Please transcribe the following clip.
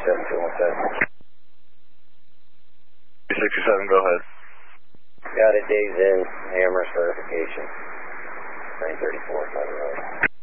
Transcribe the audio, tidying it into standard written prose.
7217. 367, go ahead. Got it, days in, Amherst verification. 934, Thunder Road.